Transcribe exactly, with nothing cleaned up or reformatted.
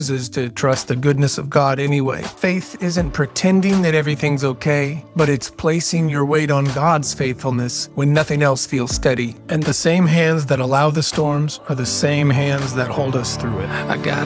is to trust the goodness of God anyway. Faith isn't pretending that everything's okay, but it's placing your weight on God's faithfulness when nothing else feels steady. And the same hands that allow the storms are the same hands that hold us through it. I got